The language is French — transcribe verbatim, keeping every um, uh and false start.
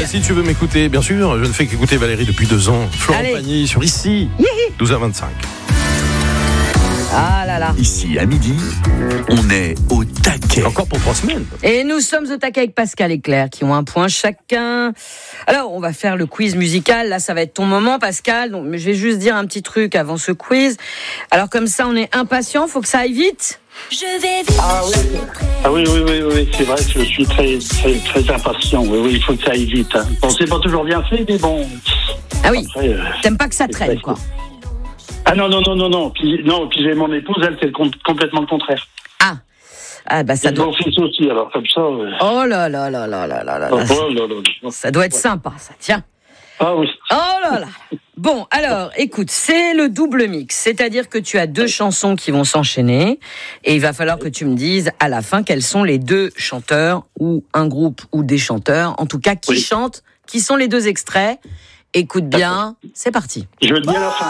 si tu veux m'écouter, bien sûr, je ne fais qu'écouter Valérie depuis deux ans. Florent Allez. Pagny sur Ici, douze heures vingt-cinq. Ah là là. Ici, à midi, on est au taquet. Encore pour trois semaines. Et nous sommes au taquet avec Pascal et Claire qui ont un point chacun. Alors, on va faire le quiz musical. Là, ça va être ton moment, Pascal. Donc, mais je vais juste dire un petit truc avant ce quiz. Alors, comme ça, on est impatient. Faut que ça aille vite. Je vais vite. Ah oui, ah oui, oui, oui, oui, c'est vrai que je suis très, très, très impatient. Oui, oui, il faut que ça aille vite. Hein. Bon, c'est pas toujours bien fait, mais bon. Ah oui. Après, euh, T'aimes pas que ça traîne, c'est quoi. Ah non, non, non, non, non. Puis, non, puis j'ai mon épouse, elle, c'est le com- complètement le contraire. Ah. Ah, bah, ça Et doit. mon fils aussi, alors comme ça. Euh... Oh là là là là là là là Oh, là. oh là là là. Ça doit être sympa, ça. Tiens. Ah oui. Oh là là. Bon, alors, écoute, c'est le double mix. C'est-à-dire que tu as deux chansons qui vont s'enchaîner. Et il va falloir que tu me dises à la fin quels sont les deux chanteurs, ou un groupe, ou des chanteurs. En tout cas, qui Oui. chantent, qui sont les deux extraits. Écoute bien, c'est parti. Je le dis à la fin.